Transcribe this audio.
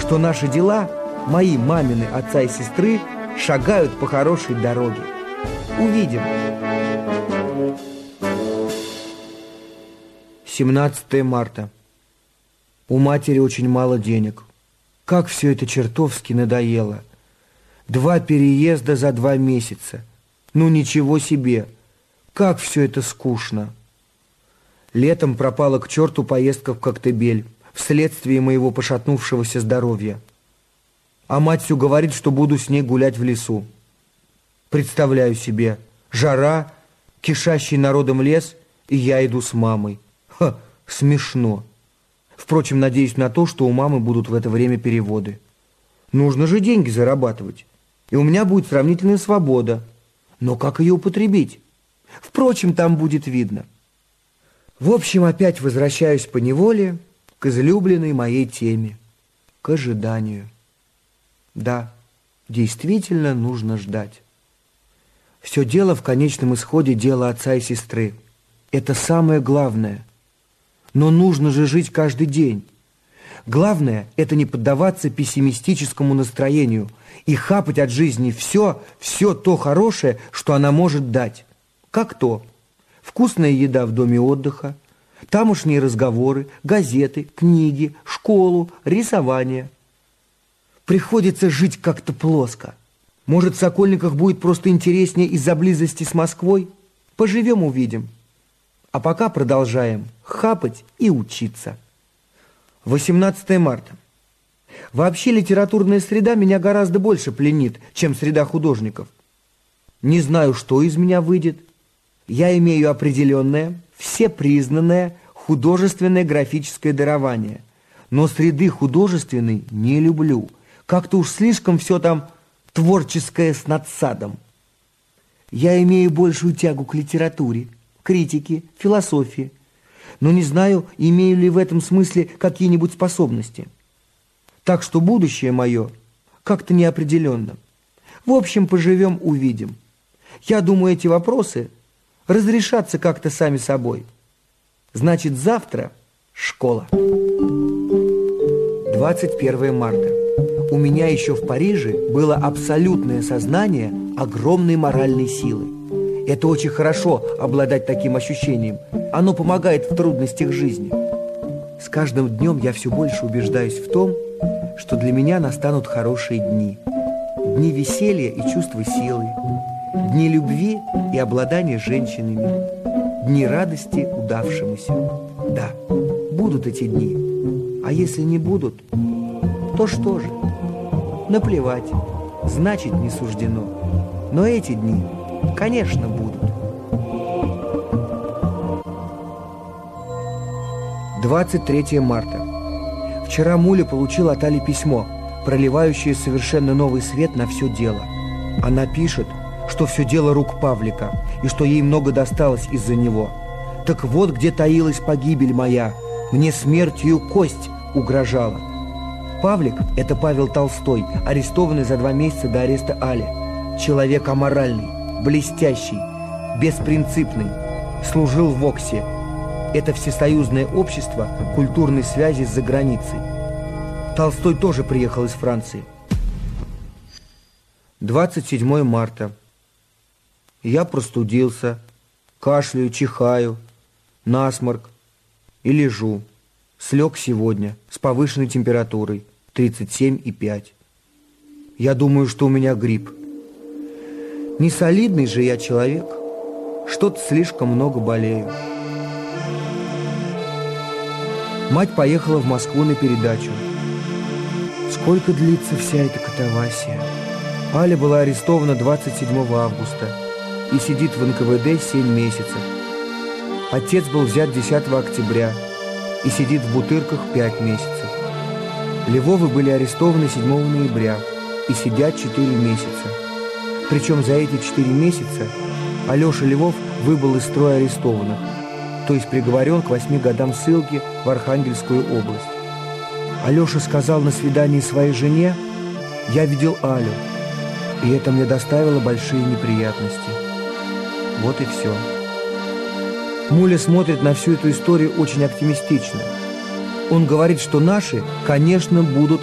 что наши дела, мои, мамины, отца и сестры, шагают по хорошей дороге. Увидим. 17 марта. У матери очень мало денег. Как все это чертовски надоело. 2 переезда за 2 месяца. Ну ничего себе. Как все это скучно. Летом пропала к черту поездка в Коктебель вследствие моего пошатнувшегося здоровья. А мать все говорит, что буду с ней гулять в лесу. Представляю себе, жара, кишащий народом лес, и я иду с мамой. Ха, смешно. Впрочем, надеюсь на то, что у мамы будут в это время переводы. Нужно же деньги зарабатывать, и у меня будет сравнительная свобода. Но как ее употребить? Впрочем, там будет видно. В общем, опять возвращаюсь поневоле к излюбленной моей теме, к ожиданию. Да, действительно нужно ждать. Все дело в конечном исходе дела отца и сестры. Это самое главное. Но нужно же жить каждый день. Главное – это не поддаваться пессимистическому настроению и хапать от жизни все то хорошее, что она может дать. Как то вкусная еда в доме отдыха, тамошние разговоры, газеты, книги, школу, рисование. Приходится жить как-то плоско. Может, в Сокольниках будет просто интереснее из-за близости с Москвой? Поживем – увидим. А пока продолжаем хапать и учиться. 18 марта. Вообще литературная среда меня гораздо больше пленит, чем среда художников. Не знаю, что из меня выйдет. Я имею определенное, всепризнанное художественное графическое дарование, но среды художественной не люблю. Как-то уж слишком все там творческое с надсадом. Я имею большую тягу к литературе, критике, философии, но не знаю, имею ли в этом смысле какие-нибудь способности. Так что будущее мое как-то неопределенно. В общем, поживем, увидим. Я думаю, эти вопросы разрешатся как-то сами собой. Значит, завтра школа. 21 марта. У меня еще в Париже было абсолютное сознание огромной моральной силы. Это очень хорошо обладать таким ощущением. Оно помогает в трудностях жизни. С каждым днем я все больше убеждаюсь в том, что для меня настанут хорошие дни. Дни веселья и чувства силы. Дни любви и обладания женщинами. Дни радости удавшемуся. Да, будут эти дни. А если не будут, то что же? Наплевать. Значит, не суждено. Но эти дни, конечно, будут. 23 марта. Вчера Муля получил от Али письмо, проливающее совершенно новый свет на все дело. Она пишет, что все дело рук Павлика, и что ей много досталось из-за него. Так вот, где таилась погибель моя, мне смертью кость угрожала. Павлик – это Павел Толстой, арестованный за 2 месяца до ареста Али. Человек аморальный, блестящий, беспринципный, служил в ВОКСе. Это Всесоюзное общество культурной связи с заграницей. Толстой тоже приехал из Франции. 27 марта. Я простудился, кашляю, чихаю, насморк и лежу. Слег сегодня с повышенной температурой 37,5. Я думаю, что у меня грипп. Не солидный же я человек, что-то слишком много болею. Мать поехала в Москву на передачу. Сколько длится вся эта катавасия? Аля была арестована 27 августа и сидит в НКВД 7 месяцев. Отец был взят 10 октября и сидит в Бутырках 5 месяцев. Львовы были арестованы 7 ноября и сидят 4 месяца. Причем за эти 4 месяца Алеша Львов выбыл из строя арестованных, то есть приговорен к 8 годам ссылки в Архангельскую область. Алеша сказал на свидании своей жене: «Я видел Алю, и это мне доставило большие неприятности». Вот и все. Муля смотрит на всю эту историю очень оптимистично. Он говорит, что наши, конечно, будут